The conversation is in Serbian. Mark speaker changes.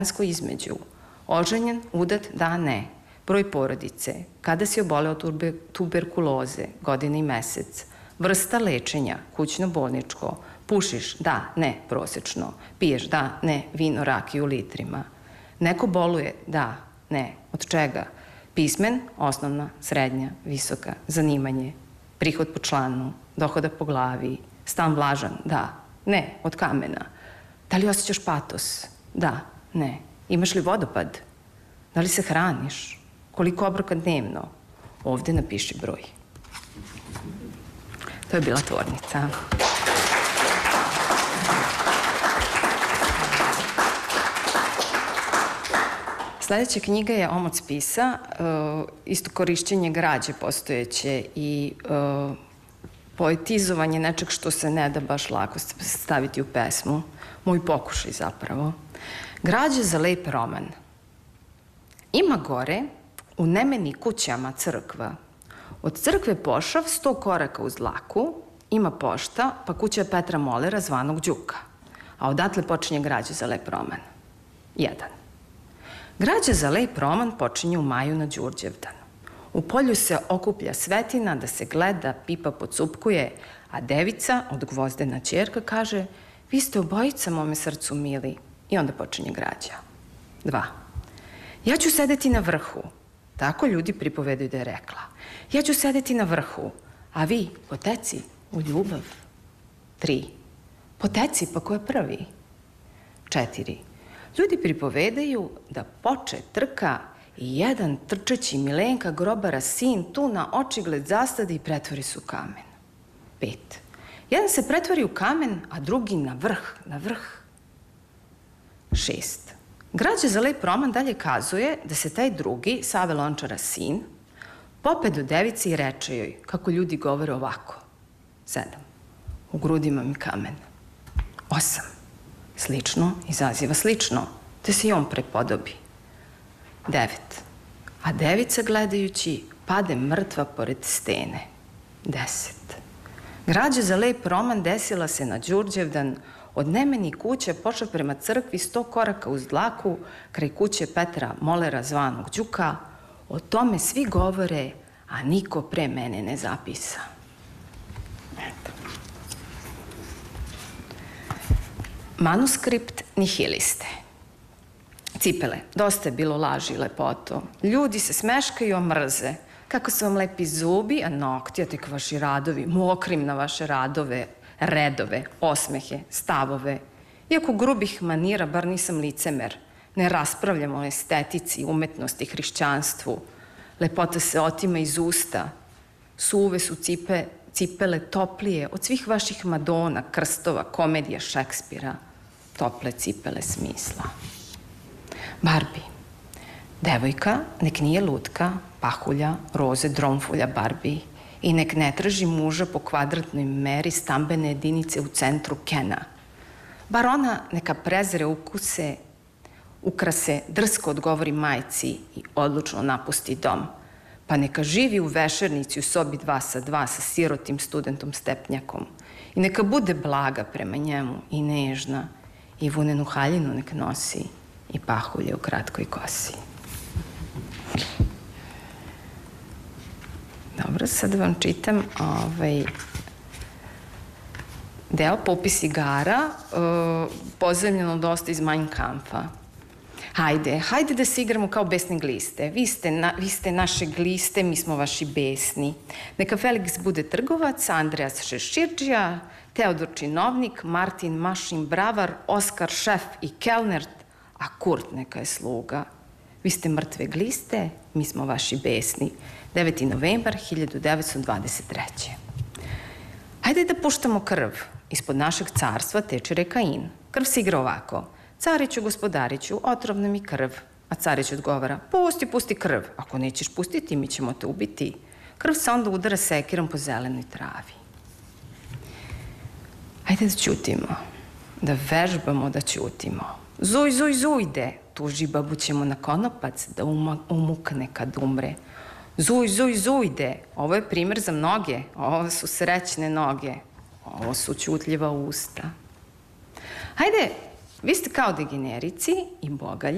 Speaker 1: između. Oženjen, udat, da, ne. Broj porodice, kada si oboleo od tuberkuloze, godina i mesec. Vrsta lečenja, kućno-bolničko. Pušiš, da, ne, prosečno. Piješ, da, ne, vino, rakiju u litrima. Neko boluje, da, ne. Od čega? Pismen, osnovna, srednja, visoka, zanimanje, prihod po članu, dohodak po glavi, stan vlažan, da, ne, od kamena. Da li osjećaš patos? Da, ne. Imaš li vodopad? Da li se hraniš? Koliko obroka dnevno? Ovde napiši broj. To je bila tvornica. Sledeća knjiga je Omot spisa, isto korišćenje građe postojeće i poetizovanje nečeg što se ne da baš lako staviti u pesmu. Moj pokušaj zapravo. Građe za lep roman. Ima gore, u nemeni kućama crkva. Od crkve pošav 100 koraka uz dlaku, ima pošta, pa kuća Petra Molera zvanog Đuka. A odatle počinje građe za lep roman. 1. Građa za lep roman počinje u maju na Đurđevdan. U polju se okuplja svetina da se gleda, pipa pocupkuje, a devica od Gvozdena ćerka kaže: vi ste obojica mome srcu mili. I onda počinje građa. 2. Ja ću sedeti na vrhu. Tako ljudi pripovedaju da je rekla. Ja ću sedeti na vrhu, a vi poteci u ljubav. 3. Poteci, pa ko je prvi? 4. Ljudi pripovedaju da poče trka i jedan trčeći Milenka Grobara sin tu na očigled zastade i pretvori se u kamen. 5. Jedan se pretvori u kamen, a drugi na vrh. 6. Građa za lep roman dalje kazuje da se taj drugi, Save Lončara sin, pope do device i reče joj, kako ljudi govore ovako. 7. U grudima mi kamen. 8. Slično izaziva slično, te se i on prepodobi. 9. A devica gledajući pade mrtva pored stene. 10. Građa za lep roman desila se na Đurđevdan, od nemeni kuće pošao prema crkvi 100 koraka uz dlaku, kraj kuće Petra Molera zvanog Đuka. O tome svi govore, a niko pre mene ne zapisa. Eto. Manuskript nihiliste. Cipele, dosta je bilo laži i lepoto. Ljudi se smeškaju, a mrze. Kako su vam lepi zubi, a nokti, a tek vaši radovi, mokrim na vaše redove, osmehe, stavove. Iako grubih manira, bar nisam licemer. Ne raspravljam o estetici, umetnosti, hrišćanstvu. Lepota se otima iz usta. Suve su cipele toplije od svih vaših Madona, krstova, komedija Šekspira. Tople cipele smisla. Barbie. Devojka nek nije lutka, pahulja, roze, dromfulja Barbie i nek ne traži muža po kvadratnoj meri stambene jedinice u centru Kena. Bar ona neka prezre ukrase, drsko odgovori majci i odlučno napusti dom, pa neka živi u vešernici u sobi 2 sa sirotim studentom Stepnjakom i neka bude blaga prema njemu i nežna i vunenu haljinu nek nosi i pahulje u kratkoj kosi. Dobro, sad vam čitam deo popis igara, pozemljeno dosta iz Mein Kampfa. Hajde da se igramo kao besne gliste. Vi ste naše gliste, mi smo vaši besni. Neka Felix bude trgovac, Andreas šeširđija, Teodor činovnik, Martin mašin bravar, Oskar šef i kelner, a Kurt neka je sluga. Vi ste mrtve gliste, mi smo vaši besni. 9. novembar 1923. Hajde da puštamo krv. Ispod našeg carstva teče reka In. Krv se igra ovako. Cariću, gospodariću, otrovna mi krv. A carić odgovara, pusti krv. Ako nećeš pustiti, mi ćemo te ubiti. Krv se onda udara sekirom po zelenoj travi. Hajde da ćutimo. Da vežbamo da ćutimo. Zujde. Tuži babu ćemo na konopac da umukne kad umre. Zujde. Ovo je primer za mnoge. Ovo su srećne noge. Ovo su ćutljiva usta. Hajde, vi ste kao degenerici i bogalji.